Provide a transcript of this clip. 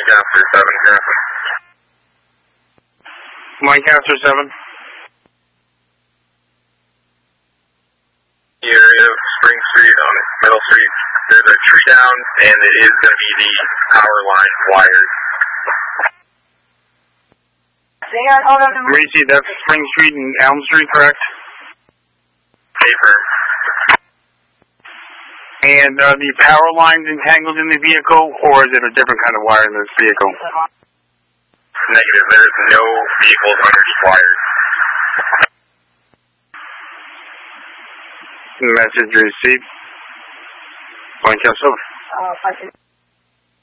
Lancaster 7 currently. Lancaster 7. The area of Spring Street on Middle Street. There's a tree down, and it is going to be the power line wires. Gracie, that's Spring Street and Elm Street, correct? Affirm. And are the power lines entangled in the vehicle, or is it a different kind of wire in this vehicle? Negative. There's no vehicles underneath wires. Message received. Lancaster.